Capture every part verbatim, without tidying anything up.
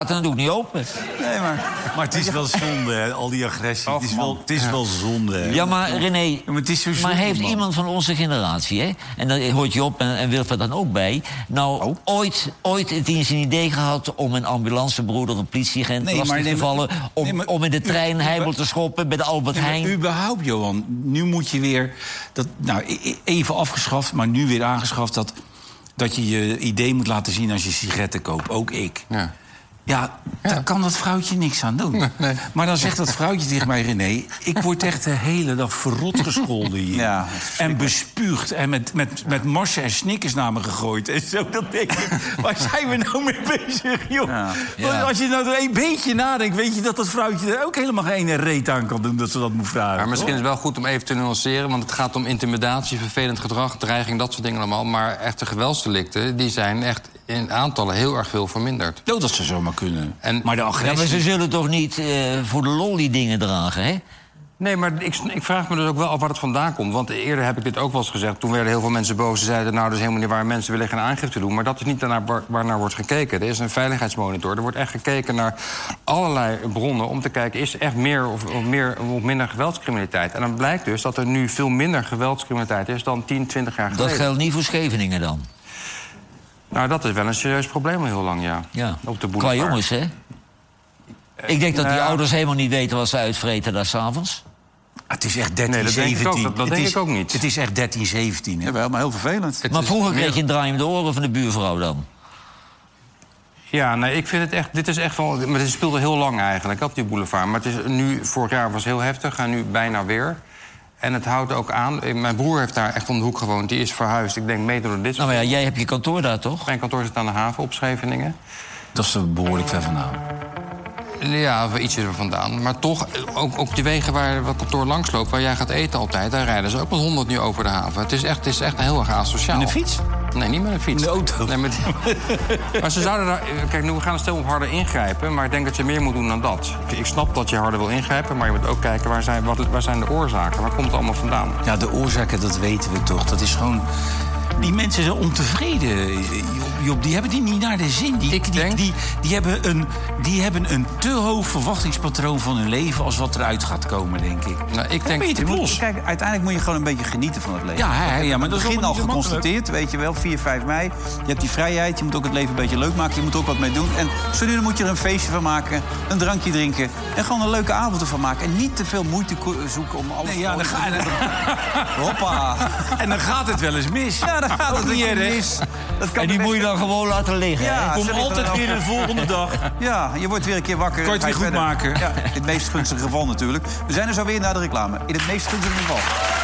dan doe ik niet open. Nee, maar... Maar het is wel zonde, hè, al die agressie. Het is wel, het is wel zonde. Hè. Ja, maar René... Ja, maar het is zo zonde, maar heeft man. iemand van onze generatie, hè? En dan hoort je op en, en Wilfred dan ook bij... nou, Oh. ooit, ooit het eens een idee gehad om een ambulancebroeder... een politieagent Nee, lastig maar te nee, maar- vallen... om, nee, maar- om in de trein u- heibel te schoppen bij de Albert Nee, maar Heijn... überhaupt, Johan. Nu moet je weer... Dat, nou, e- e- even afgeschaft, maar nu weer aangeschaft... dat, dat je je idee moet laten zien als je sigaretten koopt. Ook ik. Ja. Ja, daar kan dat vrouwtje niks aan doen. Nee, nee. Maar dan zegt dat vrouwtje tegen mij, René... ik word echt de hele dag verrot gescholden hier. Ja, dat is en bespuugd en met, met, met marsen en snickers naar me gegooid. En zo, dan denk ik, waar zijn we nou mee bezig, joh? Ja. Ja. Want als je nou er een beetje nadenkt... weet je dat dat vrouwtje er ook helemaal geen reet aan kan doen... dat ze dat moet vragen. Maar misschien is toch? het wel goed om even te nuanceren... want het gaat om intimidatie, vervelend gedrag, dreiging, dat soort dingen allemaal. Maar echte geweldsdelicten, die zijn echt in aantallen heel erg veel verminderd. Oh, dat zou zomaar kunnen. En- maar de Ja, agressie... maar ze zullen toch niet eh, voor de lol die dingen dragen, hè? Nee, maar ik, ik vraag me dus ook wel af waar het vandaan komt. Want eerder heb ik dit ook wel eens gezegd. Toen werden heel veel mensen boos. Ze zeiden, nou, dat is helemaal niet waar. Mensen willen geen aangifte doen. Maar dat is niet naar waar, waar naar wordt gekeken. Er is een veiligheidsmonitor. Er wordt echt gekeken naar allerlei bronnen... om te kijken, is er echt meer of, of, meer, of minder geweldscriminaliteit? En dan blijkt dus dat er nu veel minder geweldscriminaliteit is... dan tien, twintig jaar geleden. Dat geldt niet voor Scheveningen dan. Nou, dat is wel een serieus probleem al heel lang, ja. Ja. Op de Qua boulevard. jongens, hè? Ik denk dat die nou- ouders helemaal niet weten wat ze uitvreten daar s'avonds. Het is echt dertien, Nee, dat denk ik ook. zeventien. Dat- dat Het denk is- ik ook niet. Het is echt dertien, zeventien. Hè? Jawel, maar heel vervelend. Het Maar is vroeger meer- kreeg je een draai om de oren van de buurvrouw dan. Ja, nee, ik vind het echt... Dit is echt wel... Maar dit speelde heel lang eigenlijk, op die boulevard. Maar het is nu... Vorig jaar was heel heftig en nu bijna weer. En het houdt ook aan... Mijn broer heeft daar echt om de hoek gewoond. Die is verhuisd. Ik denk mede door dit. Nou maar ja, jij hebt je kantoor daar toch? Mijn kantoor zit aan de haven op Scheveningen. Dat is er behoorlijk ver vandaan. Ja, wel ietsje er vandaan. Maar toch, ook op de wegen waar het kantoor langs loopt... waar jij gaat eten altijd, daar rijden ze ook met honderd nu over de haven. Het is echt, het is echt heel erg asociaal. Met een fiets? Nee, niet met een fiets. In de auto? Nee, met... maar ze zouden daar... Kijk, nu we gaan er stel op harder ingrijpen... maar ik denk dat je meer moet doen dan dat. Ik, ik snap dat je harder wil ingrijpen... maar je moet ook kijken, waar zijn, wat, waar zijn de oorzaken? Waar komt het allemaal vandaan? Ja, de oorzaken, dat weten we toch. Dat is gewoon... Die mensen zijn ontevreden, Job. Die hebben die niet naar de zin. Die, Ik die, denk- die, die, hebben een, die hebben een te hoog verwachtingspatroon van hun leven... als wat eruit gaat komen, denk ik. Nou, ik Dan denk... ben je te Je moet- klos. Kijk, uiteindelijk moet je gewoon een beetje genieten van het leven. Ja, hè, ja, maar dat is begin allemaal al niet zo geconstateerd, weet je wel, vier, vijf mei. Je hebt die vrijheid, je moet ook het leven een beetje leuk maken. Je moet er ook wat mee doen. En zo nu dan moet je er een feestje van maken, een drankje drinken... en gewoon een leuke avond ervan maken. En niet te veel moeite ko- zoeken om alles... Nee, ja, dan ga je... Hoppa. En dan gaat het wel eens mis. Ja, dan gaat Ook het niet niet erg. mis. Dat kan En die best- moet je dan gewoon laten liggen, Ja, hè? ze Kom liggen altijd er weer ook. de volgende dag. Ja, je wordt weer een keer wakker. Kan je het ga weer goed verder. maken? Ja, in het meest gunstige geval natuurlijk. We zijn er zo weer na de reclame. In het meest gunstige geval.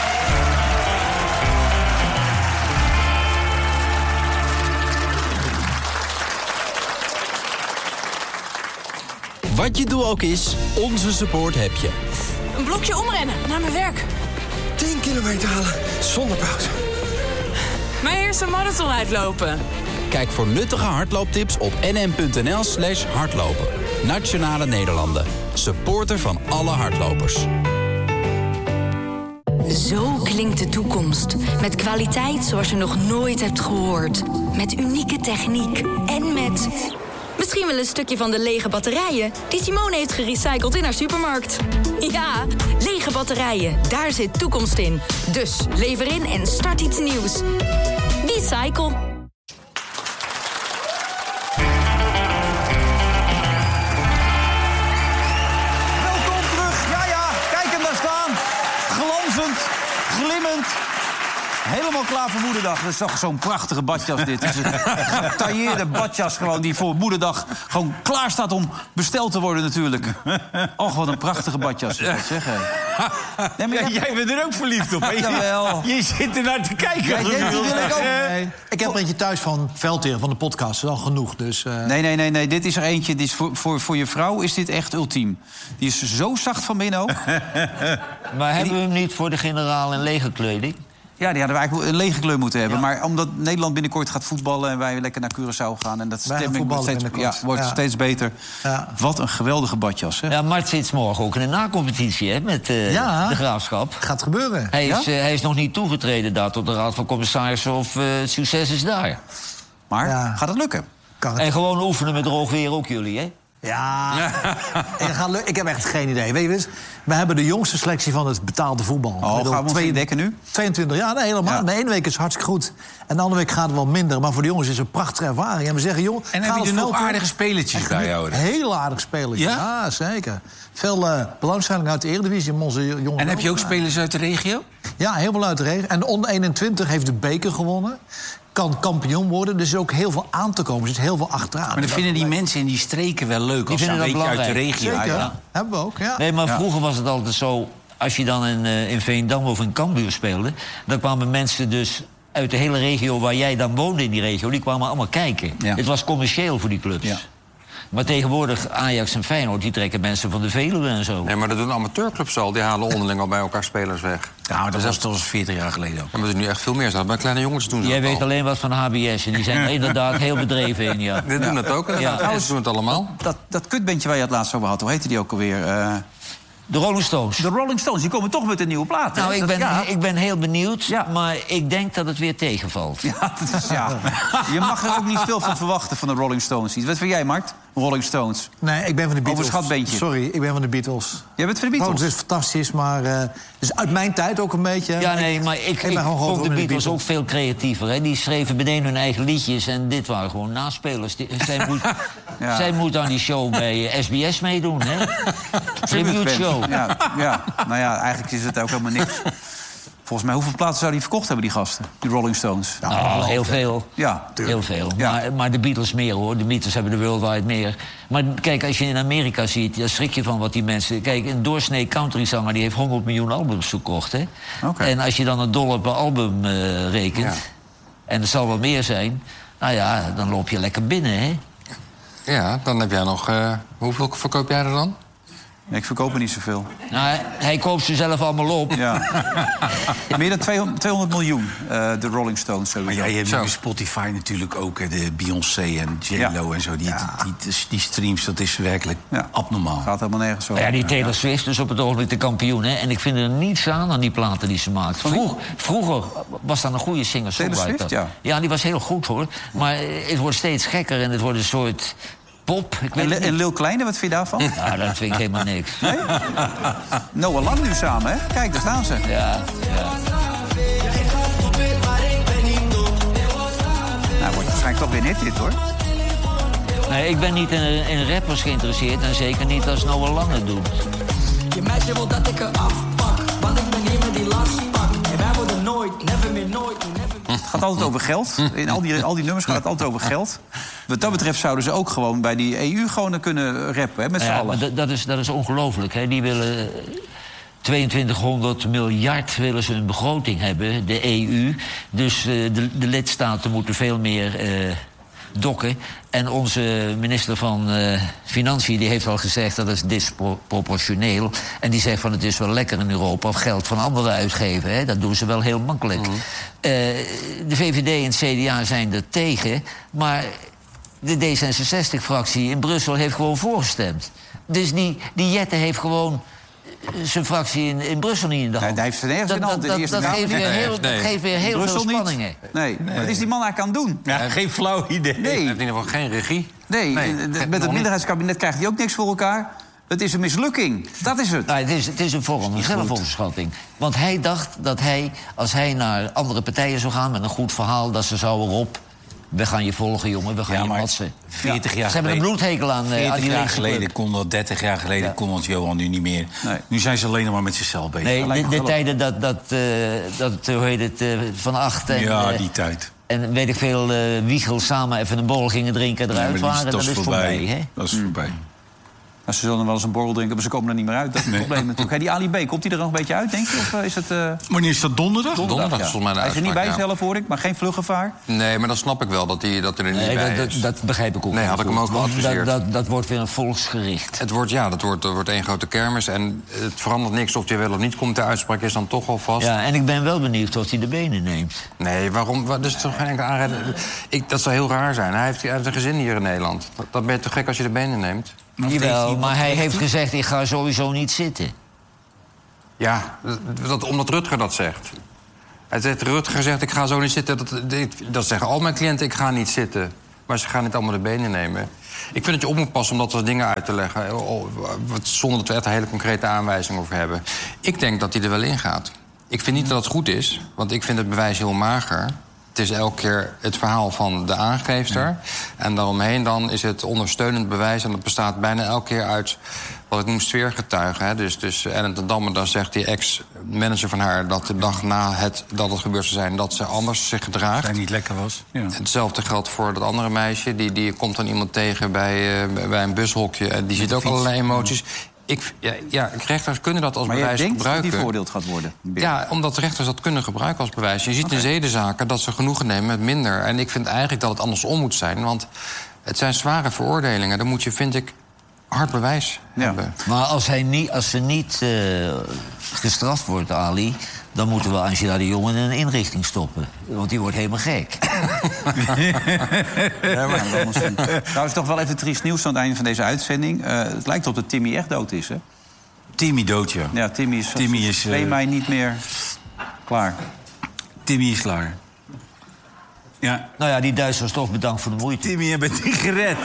Wat je doel ook is, onze support heb je. Een blokje omrennen naar mijn werk. tien kilometer halen zonder pauze. Mijn eerste marathon uitlopen. Kijk voor nuttige hardlooptips op nm.nl slash hardlopen. Nationale Nederlanden. Supporter van alle hardlopers. Zo klinkt de toekomst. Met kwaliteit zoals je nog nooit hebt gehoord. Met unieke techniek en met... misschien wel een stukje van de lege batterijen... die Simone heeft gerecycled in haar supermarkt. Ja, lege batterijen, daar zit toekomst in. Dus lever in en start iets nieuws. Recycle. Welkom terug. Ja, ja, kijk hem daar staan. Glanzend, glimmend. Helemaal klaar voor Moederdag. Dat is toch zo'n prachtige badjas dit. Het is een getailleerde badjas gewoon die voor Moederdag gewoon klaar staat om besteld te worden natuurlijk. Och, wat een prachtige badjas. Is dat, zeg, hé. Nee, maar Ja, ik heb- jij bent er ook verliefd op, hè? Jawel. Je zit er naar te kijken. Jij denkt, die wil ik ook. Nee, ik heb er eentje thuis van Veldheer, van de podcast. Dat is al genoeg, dus... eh, Nee, nee, nee, nee. Dit is er eentje. Dit is voor, voor, voor je vrouw is dit echt ultiem. Die is zo zacht van binnen ook. Maar hebben we hem niet voor de generaal en legerkleding? Ja, die hadden we eigenlijk een lege kleur moeten hebben. Maar omdat Nederland binnenkort gaat voetballen... en wij lekker naar Curaçao gaan... en dat Wij gaan stemming wordt voetballen steeds, ja, binnenkort. wordt Ja. steeds beter. Ja. Wat een geweldige badjas, hè? Ja, Mart zit morgen ook in een nacompetitie, hè, met eh, Ja. de Graafschap. Gaat gebeuren. Hij is, Ja? eh, hij is nog niet toegetreden daar tot de Raad van Commissarissen of eh, het succes is daar. Maar Ja. gaat het lukken? Kan het. En gewoon oefenen met droog weer ook jullie, hè? Ja, ik, ga, ik heb echt geen idee. Weet je, eens, we hebben de jongste selectie van het betaalde voetbal. Oh, gaan we ons indekken nu? tweeëntwintig jaar, nee, helemaal. Ja. De ene week is hartstikke goed. En de andere week gaat het wel minder. Maar voor de jongens is het een prachtige ervaring. En we zeggen, joh, En heb je er nog aardige spelertjes bij jou? Heel aardig spelertjes, ja? ja, zeker. Veel uh, belangstelling uit de Eredivisie om onze jongens. En heb je ook ja. spelers uit de regio? Ja, heel veel uit de regio. En de onder eenentwintig heeft de beker gewonnen. Kan kampioen worden, dus er is ook heel veel aan te komen. Er zit heel veel achteraan. Maar dan vinden die mensen in die streken wel leuk. Als ze een beetje uit de regio. Zeker, Ja. hebben we ook, ja. Nee, maar Ja. vroeger was het altijd zo... als je dan in, uh, in Veendam of in Cambuur speelde... dan kwamen mensen dus uit de hele regio waar jij dan woonde in die regio... die kwamen allemaal kijken. Ja. Het was commercieel voor die clubs. Ja. Maar tegenwoordig, Ajax en Feyenoord... die trekken mensen van de Veluwe en zo. Nee, maar dat doen amateurclubs al. Die halen onderling al bij elkaar spelers weg. Ja, maar dat was toch veertig jaar geleden ook. En we zijn nu echt veel meer. Bij kleine jongens doen ze Jij dat weet al. alleen wat van H B S... en die zijn er inderdaad heel bedreven in, ja. Dit doen het ook. Ja. Trouwens, doen het allemaal. Dat, dat kutbandje waar je het laatst over had, hoe heette die ook alweer? Uh, De Rolling Stones. de Rolling Stones, die komen toch met een nieuwe plaat. hè? Nou, ik Dat- ben, ja. ik ben heel benieuwd, Ja. maar ik denk dat het weer tegenvalt. Ja, dat is, ja. Je mag er ook niet veel van verwachten van de Rolling Stones. Wat vind jij, Mart? Rolling Stones. Nee, ik ben van de Beatles. Overschat bandje. Sorry, ik ben van de Beatles. Jij bent van de Oh, Beatles? het is fantastisch, maar... uh, dus uit mijn tijd ook een beetje. Ja, nee, maar ik, ben ik gewoon groot vond de met de Beatles ook veel creatiever. Hè. Die schreven meteen hun eigen liedjes en dit waren gewoon naspelers. Die, zij, moet, Ja. zij moet aan die show bij eh, S B S meedoen, hè? Tribute show. Ja, ja, nou ja, eigenlijk is het ook helemaal niks. Volgens mij, hoeveel plaatsen zouden die verkocht hebben, die gasten? Die Rolling Stones. Nou, heel veel. Ja, Heel veel. Ja. Maar, maar de Beatles meer, hoor. De Beatles hebben de worldwide meer. Maar kijk, als je in Amerika ziet, dan schrik je van wat die mensen... Kijk, een doorsnee countryzanger die heeft honderd miljoen albums verkocht, hè? Oké. En als je dan een dollar per album eh, rekent... Ja. en er zal wel meer zijn... nou ja, dan loop je lekker binnen, hè? Ja, dan heb jij nog... Uh, hoeveel verkoop jij er dan? Nee, ik verkoop er niet zoveel. Nou, hij koopt ze zelf allemaal op. Ja. Meer dan tweehonderd, tweehonderd miljoen, uh, de Rolling Stones. Maar Sowieso. jij hebt Zo. nu Spotify natuurlijk ook, hè, de Beyoncé en J-Lo Ja. en zo. Die, Ja. die, die, die streams, dat is werkelijk Ja. abnormaal. Gaat helemaal nergens over. Maar ja, die Taylor Swift is op het ogenblik de kampioen, hè? En ik vind er niets aan aan die platen die ze maakt. Vroeg, vroeger was dat een goede singer-songwriter. Taylor Swift, ja. Ja, die was heel goed, hoor. Maar eh, het wordt steeds gekker en het wordt een soort pop. Ik weet En, het en niet. Lil Kleine, wat vind je daarvan? Ja, dat vind ik helemaal niks. Noah Lang nu samen, hè? Kijk, daar staan ze. Ja, ja. Nou, wordt waarschijnlijk toch weer net dit, hoor. Nee, ik ben niet in, in rappers geïnteresseerd en zeker niet als Noah Lang het doet. Je meisje wil dat ik er afpak, want ik ben iemand die last pak. En wij worden nooit, never meer nooit, never meer. Het gaat altijd over geld. In al die, al die nummers gaat het altijd over geld. Wat dat betreft zouden ze ook gewoon bij die E U gewoon kunnen rappen, hè, met z'n Ja, allen. maar dat- dat is, dat is ongelooflijk, hè. Die willen tweeëntwintighonderd miljard willen ze een begroting hebben, de E U. Dus eh, de, de lidstaten moeten veel meer eh, dokken. En onze minister van eh, Financiën die heeft al gezegd dat is disproportioneel. En die zegt van het is wel lekker in Europa of geld van anderen uitgeven. Hè. Dat doen ze wel heel makkelijk. Mhm. Eh, de V V D en het C D A zijn er tegen, maar de D zesenzestig-fractie in Brussel heeft gewoon voorgestemd. Dus die, die Jette heeft gewoon zijn fractie in, in Brussel niet in de hand. Nee, hij heeft ze nergens dat, in de hand. Dat, De dat, Eerste dat Kamer geeft niet. weer Nee, heel, nee. dat geeft weer heel Brussel veel niet. spanningen. Nee. Wat is die man eigenlijk aan doen? Ja, geen flauw idee. Hij Nee, heeft in ieder geval geen regie. nee. Nee, eh, nog met niet. het minderheidskabinet krijgt hij ook niks voor elkaar. Het is een mislukking. Dat is het. Nou, het, is, het is een vorm van zelfoverschatting. Want hij dacht dat hij, als hij naar andere partijen zou gaan met een goed verhaal, dat ze zouden erop. We gaan je volgen, jongen, we gaan Ja, je maar matsen. veertig jaar Ze hebben een geleden- bloedhekel aan, eh, aan veertig die jaar linkse geleden club. kon dat, dertig jaar geleden Ja. kon het Johan nu niet meer. Nee. Nu zijn ze alleen nog maar met zichzelf bezig. Nee, lijkt de, me de wel tijden dat, dat, eh, dat hoe heet het, eh, Van Acht en, ja, eh, die tijd. en weet ik veel, eh Wiegel samen even een borrel gingen drinken en Nee, eruit maar die- waren, dat is voorbij. Hè? Dat is voorbij. Nou, ze zullen wel eens een borrel drinken, maar ze komen er niet meer uit. Dat is het probleem natuurlijk. Hey, die Ali B, komt hij er nog een beetje uit, denk je? Of eh, is het uh, Wanneer is dat donderdag? Donderdag ja. is volgens mij de Hij is er niet bij uitspraak, ja. zelf, hoor ik, maar geen vluggevaar. Nee, maar dan snap ik wel dat hij dat er niet Nee, bij dat, is. dat, dat begrijp ik ook Nee, niet had ik hem goed, ook want geadviseerd. Dat, dat, dat wordt weer een volksgericht. Het wordt, ja, dat wordt, dat wordt één grote kermis. En het verandert niks of hij wel of niet komt. De uitspraak is dan toch al vast. Ja, en ik ben wel benieuwd of hij de benen neemt. Nee, waarom? Wa- Dat is toch geen enkele aanreden? Ik, dat zou heel raar zijn. Hij heeft, hij heeft een gezin hier in Nederland. Dat, dat ben je toch gek als je de benen neemt? Jawel, maar hij heeft gezegd, ik ga sowieso niet zitten. Ja, dat, omdat Rutger dat zegt. Hij zegt, Rutger zegt, ik ga zo niet zitten. Dat, dit- dat zeggen al mijn cliënten, ik ga niet zitten. Maar ze gaan niet allemaal de benen nemen. Ik vind dat je op moet passen om dat soort dingen uit te leggen. Zonder dat we echt een hele concrete aanwijzing over hebben. Ik denk dat hij er wel in gaat. Ik vind niet dat het goed is, want ik vind het bewijs heel mager. Het is elke keer het verhaal van de aangeefster. Ja. En daaromheen dan is het ondersteunend bewijs. En dat bestaat bijna elke keer uit wat ik noem sfeergetuigen. Hè. Dus, dus Ellen ten Damme, dan zegt die ex-manager van haar... dat de dag na het, dat het gebeurd zou zijn, dat ze anders zich gedraagt. Dat hij niet lekker was. Ja. Hetzelfde geldt voor dat andere meisje. Die, die komt dan iemand tegen bij, uh, bij een bushokje. En die ziet ook allerlei emoties. Ik, ja, ja, rechters kunnen dat als maar bewijs gebruiken. Maar je denkt dat die veroordeeld gaat worden? Ja, omdat rechters dat kunnen gebruiken als bewijs. Je ziet okay. in zedenzaken dat ze genoegen nemen met minder. En ik vind eigenlijk dat het andersom moet zijn. Want het zijn zware veroordelingen. Dan moet je, vind ik, hard bewijs ja. hebben. Maar als, hij niet, als ze niet uh, gestraft wordt, Ali... dan moeten we Angela de Jong in een inrichting stoppen. Want die wordt helemaal gek. Ja, maar nou is toch wel even triest nieuws aan het einde van deze uitzending. Uh, het lijkt op dat Timmy echt dood is, hè? Timmy dood, ja. Ja, Timmy is, Timmy is twee mei niet meer klaar. Timmy is klaar. Ja. Nou ja, die Duitsers toch bedankt voor de moeite. Timmy, je bent niet gered.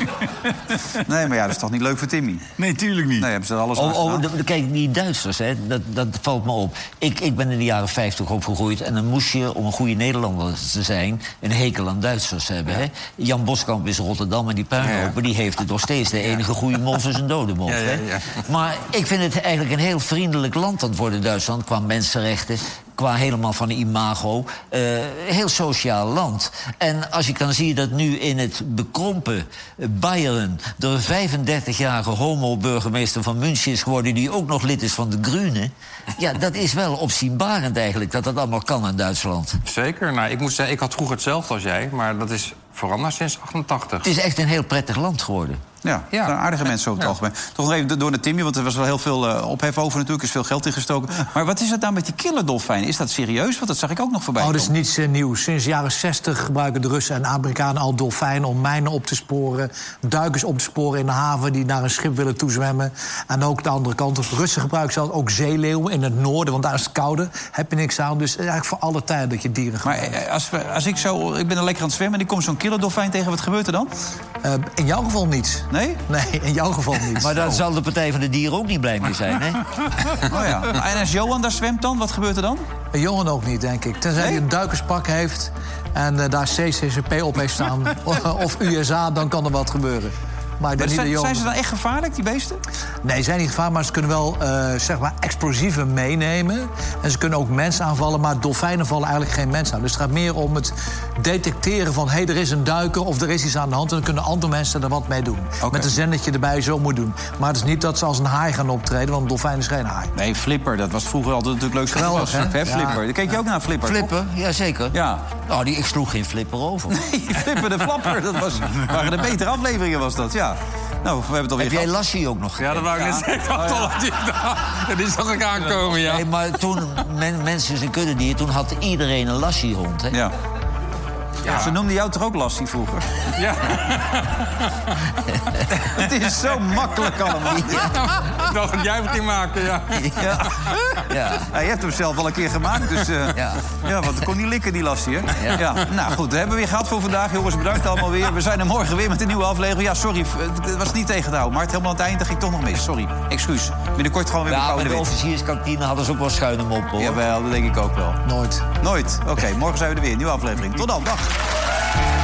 Nee, maar ja, dat is toch niet leuk voor Timmy? Nee, tuurlijk niet. Nee, hebben ze er alles oh, oh, de, Kijk, die Duitsers, hè, dat, dat valt me op. Ik, ik ben in de jaren vijftig opgegroeid... en dan moest je, om een goede Nederlander te zijn... een hekel aan Duitsers hebben. Ja. Hè? Jan Boskamp is in Rotterdam en die puinhopen... Ja. die heeft het nog steeds. De enige goede mos is een dode mos. Ja, ja, ja. Hè? Maar ik vind het eigenlijk een heel vriendelijk land... aan het worden Duitsland, qua mensenrechten... qua helemaal van de imago, uh, heel sociaal land. En als je kan zien dat nu in het bekrompen Bayern... er een vijfendertigjarige homo-burgemeester van München is geworden... die ook nog lid is van de Groenen... ja, dat is wel opzienbarend eigenlijk, dat dat allemaal kan in Duitsland. Zeker. Nou, ik moet zeggen, ik had vroeger hetzelfde als jij... maar dat is veranderd sinds achtentachtig. Het is echt een heel prettig land geworden. Ja, ja. Nou, aardige mensen over het ja. algemeen. Toch nog even door naar Timmy, want er was wel heel veel uh, ophef over natuurlijk. Er is veel geld ingestoken. Maar wat is het nou met die killerdolfijnen? Is dat serieus? Want dat zag ik ook nog voorbij komen. Oh, dat is niets uh, nieuws. Sinds de jaren zestig gebruiken de Russen en Amerikanen al dolfijnen... om mijnen op te sporen, duikers op te sporen in de haven... die naar een schip willen toezwemmen. En ook de andere kant. De Russen gebruiken zelfs ook zeeleeuwen in het noorden... want daar is het kouder, heb je niks aan. Dus eigenlijk voor alle tijd dat je dieren gebruikt. Maar als, we, als ik zo... Ik ben er lekker aan het zwemmen en ik kom zo'n killerdolfijn tegen. Wat gebeurt er dan? Uh, in jouw geval niets. Nee? Nee, in jouw geval niet. Maar daar zal de Partij van de Dieren ook niet blij mee zijn, hè? Oh ja. En als Johan daar zwemt dan, wat gebeurt er dan? Johan ook niet, denk ik. Tenzij nee? hij een duikerspak heeft en uh, daar C C C P op heeft staan... of U S A, dan kan er wat gebeuren. Maar maar zijn, zijn ze dan echt gevaarlijk, die beesten? Nee, ze zijn niet gevaarlijk, maar ze kunnen wel uh, zeg maar explosieven meenemen. En ze kunnen ook mensen aanvallen, maar dolfijnen vallen eigenlijk geen mensen aan. Dus het gaat meer om het detecteren van... hé, hey, er is een duiker of er is iets aan de hand... en dan kunnen andere mensen er wat mee doen. Okay. Met een zendertje erbij, zo moet doen. Maar het is niet dat ze als een haai gaan optreden, want een dolfijn is geen haai. Nee, Flipper, dat was vroeger altijd natuurlijk leuk. Geweldig, hè? hè? Flipper, daar keek je ook naar Flipper. Flipper, ja zeker. Ja. Nou, die, ik sloeg geen Flipper over. Nee, Flipper de Flapper, dat was, waren de betere afleveringen was dat, ja. Nou, we hebben het alweer Heb jij Lassie ook nog? Ja, dat wou ik net zeggen. Oh, ja. Die zag ik aankomen, ja. Nee, maar toen, men, mensen zijn kuddedier, toen had iedereen een Lassie-hond, hè? Ja. Ja. Ze noemden jou toch ook Lassie vroeger? Ja. Het is zo makkelijk allemaal. Ja. Ik dacht dat jij hem ging maken, ja. Ja. Ja. Ja, je hebt hem zelf al een keer gemaakt, dus... Uh, ja. ja, want kon niet likken, die Lassie, hè? Ja. Ja. Nou goed, we hebben weer gehad voor vandaag. Jongens, bedankt allemaal weer. We zijn er morgen weer met een nieuwe aflevering. Ja, sorry, het was niet tegen te houden. Maar het helemaal aan het eind, dat ging toch nog mis. Sorry, excuus. Binnenkort gewoon weer ja, met Pauw de de officierskantine hadden ze ook wel schuin hem op, hoor. Jawel, dat denk ik ook wel. Nooit. Nooit? Oké, okay, morgen zijn we er weer. Nieuwe aflevering. Tot dan, dag.